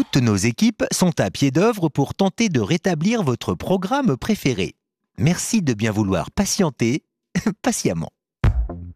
Toutes nos équipes sont à pied d'œuvre pour tenter de rétablir votre programme préféré. Merci de bien vouloir patienter patiemment.